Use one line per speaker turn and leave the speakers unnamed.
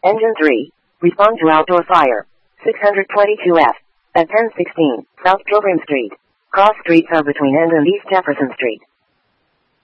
Engine 3. Respond to outdoor fire. 622F. At 1016 South Pilgrim Street. Cross streets are between End and East Jefferson Street.